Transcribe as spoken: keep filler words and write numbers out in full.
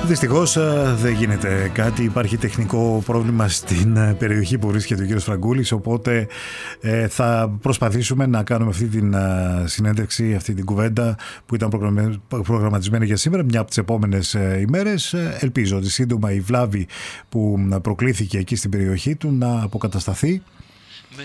Δυστυχώς δεν γίνεται κάτι, υπάρχει τεχνικό πρόβλημα στην περιοχή που βρίσκεται ο κύριος Φραγκούλης, οπότε ε, θα προσπαθήσουμε να κάνουμε αυτή την uh, συνέντευξη, αυτή την κουβέντα που ήταν προγραμματισμένη για σήμερα, μια από τις επόμενες uh, ημέρες. Ελπίζω ότι σύντομα η βλάβη που προκλήθηκε εκεί στην περιοχή του να αποκατασταθεί